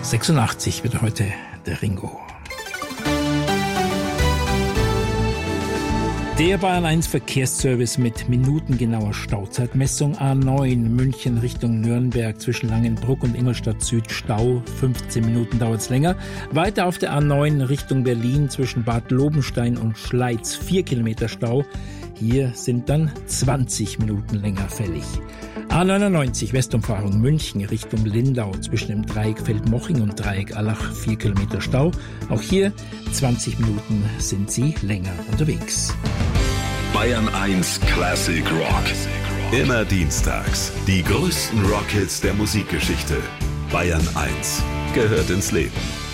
86 wird heute der Ringo. Der Bayern 1 Verkehrsservice mit minutengenauer Stauzeitmessung. A9 München Richtung Nürnberg zwischen Langenbruck und Ingolstadt Süd Stau. 15 Minuten dauert's länger. Weiter auf der A9 Richtung Berlin zwischen Bad Lobenstein und Schleiz 4 Kilometer Stau. Hier sind dann 20 Minuten länger fällig. A99 Westumfahrung München Richtung Lindau zwischen dem Dreieck Feldmoching und Dreieck Allach 4 Kilometer Stau. Auch hier 20 Minuten sind Sie länger unterwegs. Bayern 1 Classic Rock. Immer dienstags. Die größten Rockhits der Musikgeschichte. Bayern 1 gehört ins Leben.